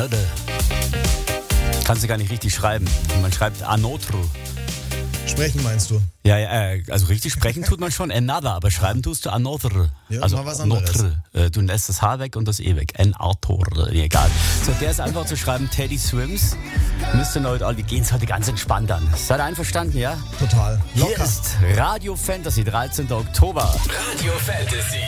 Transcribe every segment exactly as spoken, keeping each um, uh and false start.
Another. Kannst du gar nicht richtig schreiben. Man schreibt Another. Sprechen meinst du? Ja, ja, also richtig sprechen tut man schon another, aber schreiben tust du another. Ja, also mal was anderes. Notre. Du lässt das H weg und das E weg. Another, egal. So, der ist einfach zu schreiben, Teddy Swims. Müsst ihr heute, wir gehen es heute ganz entspannt an. Seid ihr einverstanden, ja? Total. Locker. Hier ist Radio Fantasy, dreizehnten Oktober. Radio Fantasy.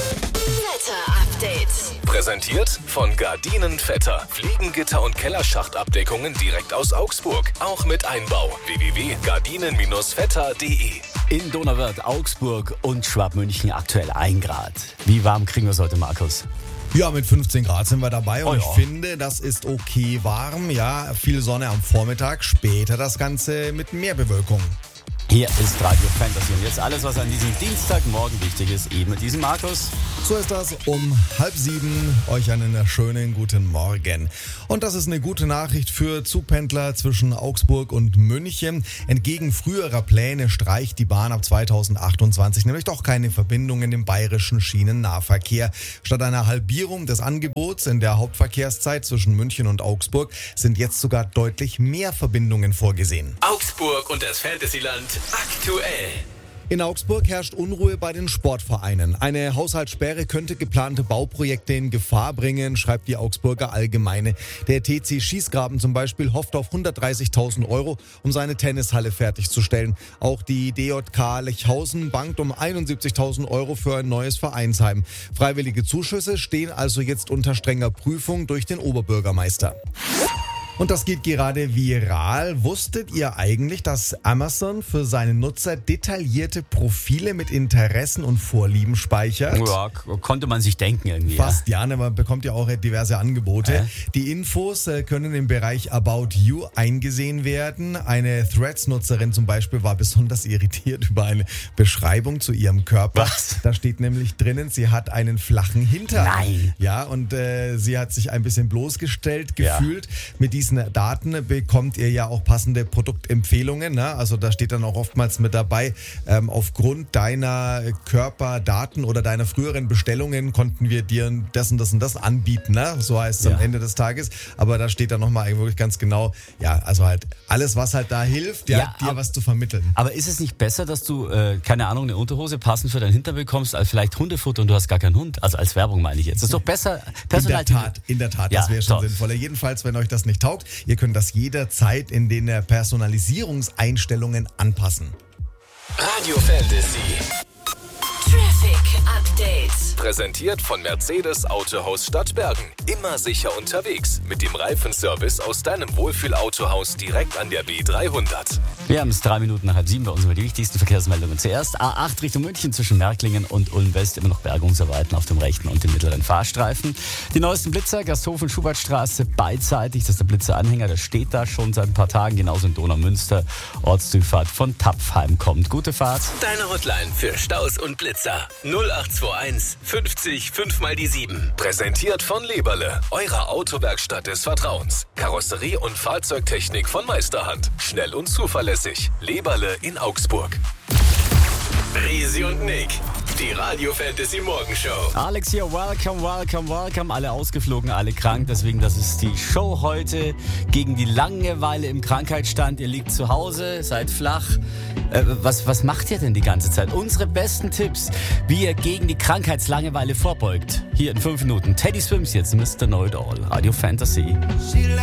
Wetter-Update. Präsentiert von Gardinen Vetter. Fliegengitter und Kellerschachtabdeckungen direkt aus Augsburg. Auch mit Einbau. w w w punkt gardinen vetter punkt d e. In Donauwörth, Augsburg und Schwabmünchen aktuell ein Grad. Wie warm kriegen wir es heute, Markus? Ja, mit fünfzehn Grad sind wir dabei und Oh ja. ich finde, das ist okay warm. Ja, viel Sonne am Vormittag, später das Ganze mit mehr Bewölkung. Hier ist Radio Fantasy und jetzt alles, was an diesem Dienstagmorgen wichtig ist, eben mit diesem Markus. So ist das, um halb sieben euch einen schönen guten Morgen. Und das ist eine gute Nachricht für Zugpendler zwischen Augsburg und München. Entgegen früherer Pläne streicht die Bahn ab zweitausendachtundzwanzig nämlich doch keine Verbindungen im bayerischen Schienennahverkehr. Statt einer Halbierung des Angebots in der Hauptverkehrszeit zwischen München und Augsburg sind jetzt sogar deutlich mehr Verbindungen vorgesehen. Augsburg und das Fantasyland aktuell. In Augsburg herrscht Unruhe bei den Sportvereinen. Eine Haushaltssperre könnte geplante Bauprojekte in Gefahr bringen, schreibt die Augsburger Allgemeine. Der T C Schießgraben zum Beispiel hofft auf hundertdreißigtausend Euro, um seine Tennishalle fertigzustellen. Auch die D J K Lechhausen bangt um einundsiebzigtausend Euro für ein neues Vereinsheim. Freiwillige Zuschüsse stehen also jetzt unter strenger Prüfung durch den Oberbürgermeister. Und das geht gerade viral. Wusstet ihr eigentlich, dass Amazon für seine Nutzer detaillierte Profile mit Interessen und Vorlieben speichert? Ja, k- konnte man sich denken irgendwie. Fast, ja, ne, man bekommt ja auch diverse Angebote. Äh? Die Infos äh, können im Bereich About You eingesehen werden. Eine Threads-Nutzerin zum Beispiel war besonders irritiert über eine Beschreibung zu ihrem Körper. Was? Da steht nämlich drinnen, sie hat einen flachen Hintern. Nein. Ja, und äh, sie hat sich ein bisschen bloßgestellt Ja. gefühlt. Mit diesen Daten bekommt ihr ja auch passende Produktempfehlungen. Ne? Also da steht dann auch oftmals mit dabei, ähm, aufgrund deiner Körperdaten oder deiner früheren Bestellungen konnten wir dir das und das und das anbieten. Ne? So heißt es Ja. am Ende des Tages. Aber da steht dann nochmal wirklich ganz genau, ja, also halt alles, was halt da hilft, ja, Ja, dir ab- was zu vermitteln. Aber ist es nicht besser, dass du, äh, keine Ahnung, eine Unterhose passend für deinen Hintern bekommst, als vielleicht Hundefutter und du hast gar keinen Hund? Also als Werbung meine ich jetzt. Das ist doch besser. In der Personal- Tat, in der Tat, Ja, das wäre schon doch. sinnvoller. Jedenfalls, wenn euch das nicht taugt, ihr könnt das jederzeit in den äh, Personalisierungseinstellungen anpassen. Radio Fantasy. Traffic Update. Präsentiert von Mercedes Autohaus Stadtbergen. Immer sicher unterwegs. Mit dem Reifenservice aus deinem Wohlfühlautohaus direkt an der B dreihundert. Wir haben es drei Minuten nach halb sieben bei uns über die wichtigsten Verkehrsmeldungen. Zuerst A acht Richtung München zwischen Merklingen und Ulm-West. Immer noch Bergungsarbeiten auf dem rechten und dem mittleren Fahrstreifen. Die neuesten Blitzer, Gasthofen-Schubertstraße beidseitig. Das ist der Blitzer-Anhänger, der steht da schon seit ein paar Tagen. Genauso in Donaumünster. Ortsdurchfahrt von Tapfheim kommt. Gute Fahrt. Deine Hotline für Staus und Blitzer. null acht zwei eins fünfzig fünf mal die sieben. Präsentiert von Leberle, eurer Autowerkstatt des Vertrauens. Karosserie und Fahrzeugtechnik von Meisterhand. Schnell und zuverlässig. Leberle in Augsburg. Risi und Nick, die Radio Fantasy Morgenshow. Alex hier, welcome, welcome, welcome. Alle ausgeflogen, alle krank. Deswegen, das ist die Show heute gegen die Langeweile im Krankheitsstand. Ihr liegt zu Hause, seid flach. Äh, was, was macht ihr denn die ganze Zeit? Unsere besten Tipps, wie ihr gegen die Krankheitslangeweile vorbeugt. Hier in fünf Minuten. Teddy Swims jetzt, Mister Know It All. Radio Fantasy.